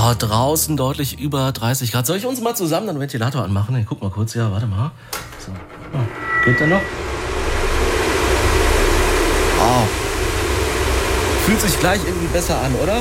Oh, draußen deutlich über 30 Grad. Soll ich uns mal zusammen den Ventilator anmachen? Ich guck mal kurz, ja, warte mal. So. Oh, geht der noch? Oh. Fühlt sich gleich irgendwie besser an, oder?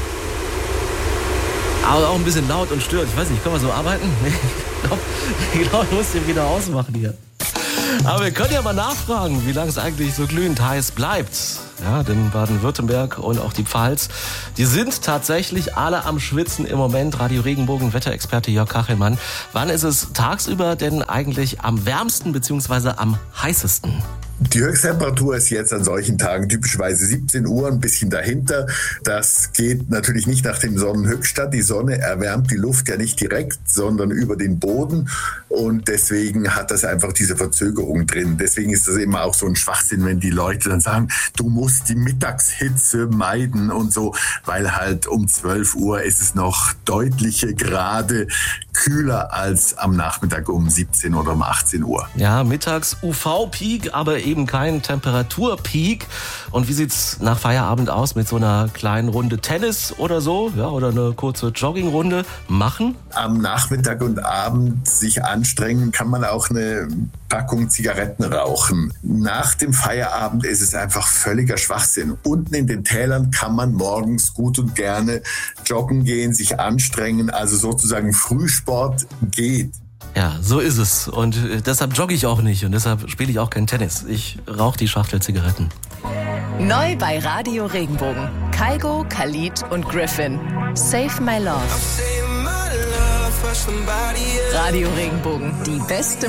Aber auch ein bisschen laut und stört. Ich weiß nicht, können wir so arbeiten? Ich glaube, ich muss den wieder ausmachen hier. Aber wir können ja mal nachfragen, wie lange es eigentlich so glühend heiß bleibt. Ja, denn Baden-Württemberg und auch die Pfalz, die sind tatsächlich alle am Schwitzen im Moment. Radio Regenbogen, Wetterexperte Jörg Kachelmann. Wann ist es tagsüber denn eigentlich am wärmsten bzw. am heißesten? Die Höchsttemperatur ist jetzt an solchen Tagen typischerweise 17 Uhr, ein bisschen dahinter. Das geht natürlich nicht nach dem Sonnenhöchststand. Die Sonne erwärmt die Luft ja nicht direkt, sondern über den Boden. Und deswegen hat das einfach diese Verzögerung drin. Deswegen ist das immer auch so ein Schwachsinn, wenn die Leute dann sagen, du musst die Mittagshitze meiden und so, weil halt um 12 Uhr ist es noch deutliche Grade kühler als am Nachmittag um 17 oder um 18 Uhr. Ja, mittags UV-Peak, aber eben kein Temperaturpeak. Und wie sieht's nach Feierabend aus mit so einer kleinen Runde Tennis oder so? Ja, oder eine kurze Joggingrunde machen? Am Nachmittag und Abend sich anstrengen, kann man auch eine Packung Zigaretten rauchen. Nach dem Feierabend ist es einfach völliger Schwachsinn. Unten in den Tälern kann man morgens gut und gerne joggen gehen, sich anstrengen, also sozusagen Frühsport geht. Ja, so ist es. Und deshalb jogge ich auch nicht und deshalb spiele ich auch kein Tennis. Ich rauche die Schachtel Zigaretten. Neu bei Radio Regenbogen. Kygo, Khalid und Griffin. Save My Love. Radio Regenbogen, die beste